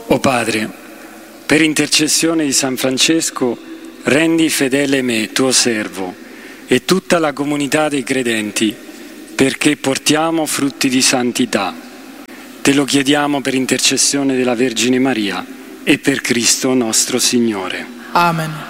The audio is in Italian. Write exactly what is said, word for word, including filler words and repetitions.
O Padre, per intercessione di San Francesco, rendi fedele me, tuo servo, e tutta la comunità dei credenti, perché portiamo frutti di santità. Te lo chiediamo per intercessione della Vergine Maria e per Cristo nostro Signore. Amen.